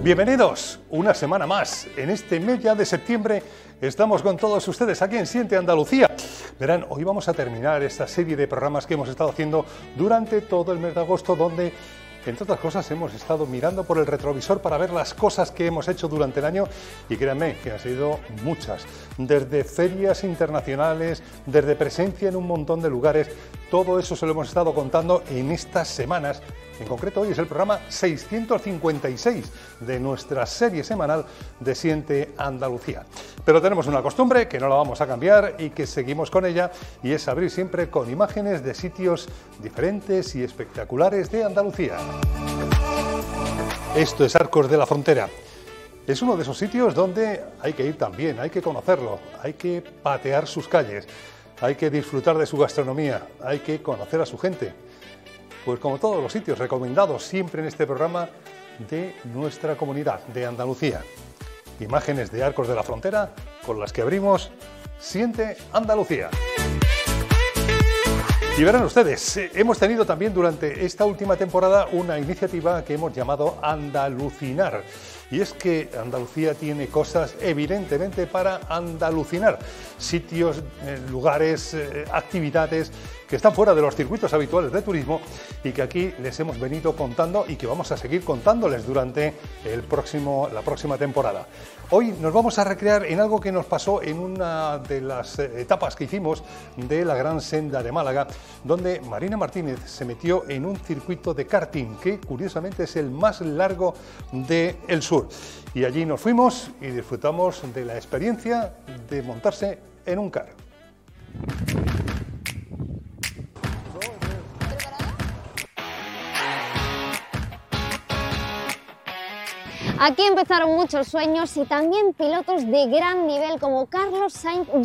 Bienvenidos una semana más. En este mes ya de septiembre estamos con todos ustedes aquí en Siente Andalucía. Verán, hoy vamos a terminar esta serie de programas que hemos estado haciendo durante todo el mes de agosto, donde, entre otras cosas, hemos estado mirando por el retrovisor para ver las cosas que hemos hecho durante el año, y créanme que han sido muchas, desde ferias internacionales, desde presencia en un montón de lugares. Todo eso se lo hemos estado contando en estas semanas. En concreto, hoy es el programa 656 de nuestra serie semanal de Siente Andalucía. Pero tenemos una costumbre que no la vamos a cambiar y que seguimos con ella, y es abrir siempre con imágenes de sitios diferentes y espectaculares de Andalucía. Esto es Arcos de la Frontera. Es uno de esos sitios donde hay que ir también, hay que conocerlo, hay que patear sus calles, hay que disfrutar de su gastronomía, hay que conocer a su gente. Pues como todos los sitios recomendados siempre en este programa de nuestra comunidad de Andalucía. Imágenes de Arcos de la Frontera con las que abrimos Siente Andalucía. Y verán ustedes, hemos tenido también durante esta última temporada una iniciativa que hemos llamado Andalucinar. Y es que Andalucía tiene cosas evidentemente para andalucinar. Sitios, lugares, actividades que están fuera de los circuitos habituales de turismo y que aquí les hemos venido contando y que vamos a seguir contándoles durante la próxima temporada. Hoy nos vamos a recrear en algo que nos pasó en una de las etapas que hicimos de la Gran Senda de Málaga, donde Marina Martínez se metió en un circuito de karting que curiosamente es el más largo del sur. Y allí nos fuimos y disfrutamos de la experiencia de montarse en un kart. Aquí empezaron muchos sueños y también pilotos de gran nivel como Carlos Sainz